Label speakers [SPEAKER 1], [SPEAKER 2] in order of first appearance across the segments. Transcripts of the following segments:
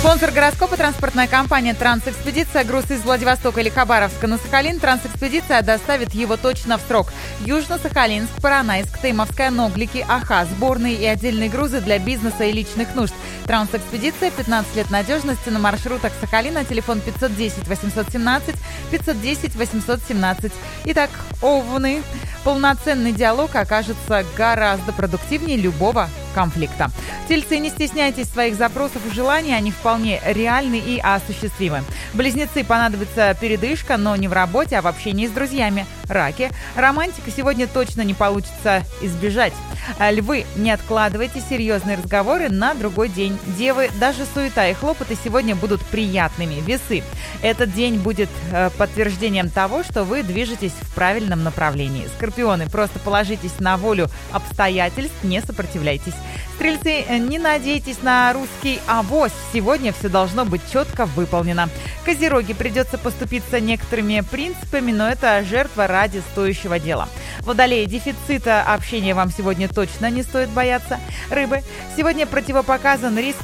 [SPEAKER 1] Спонсор гороскопа — транспортная компания «Трансэкспедиция». Груз из Владивостока или Хабаровска на Сахалин «Трансэкспедиция» доставит его точно в срок. Южно-Сахалинск, Поронайск, Тымовская, Ноглики, Аха. Сборные и отдельные грузы для бизнеса и личных нужд. «Трансэкспедиция» — 15 лет надежности на маршрутах Сахалина. Телефон 510 817 510 817. Итак, овны. Полноценный диалог окажется гораздо продуктивнее любого конфликта. Тельцы, не стесняйтесь своих запросов и желаний, они вполне реальны и осуществимы. Близнецы, понадобится передышка, но не в работе, а в общении с друзьями. Раки, романтика сегодня точно не получится избежать. Львы, не откладывайте серьезные разговоры на другой день. Девы, даже суета и хлопоты сегодня будут приятными. Весы, этот день будет подтверждением того, что вы движетесь в правильном направлении. Скорпионы, просто положитесь на волю обстоятельств, не сопротивляйтесь. Стрельцы, не надейтесь на русский авось. Сегодня все должно быть четко выполнено. Козероги, придется поступиться некоторыми принципами, но это жертва ради стоящего дела. Водолеи, дефицита общения вам сегодня точно не стоит бояться. Рыбы, сегодня противопоказан риск...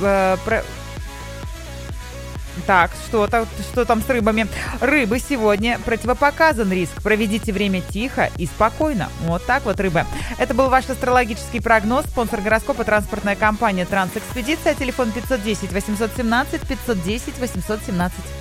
[SPEAKER 1] Так, что там с рыбами? Рыбы, сегодня противопоказан риск. Проведите время тихо и спокойно. Вот так вот, рыбы. Это был ваш астрологический прогноз. Спонсор гороскопа — транспортная компания «Трансэкспедиция». Телефон 510 817 510 817.